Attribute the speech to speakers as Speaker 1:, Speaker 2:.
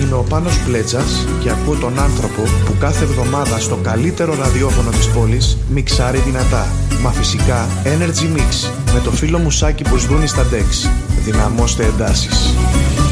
Speaker 1: Είμαι ο Πάνος Πλέτσας και ακούω τον άνθρωπο που κάθε εβδομάδα στο καλύτερο ραδιόφωνο της πόλης μιξάρει δυνατά. Μα φυσικά Energy Mix με το φίλο μου Σάκη που σδούνει στα ντεξ. Δυναμώστε εντάσεις.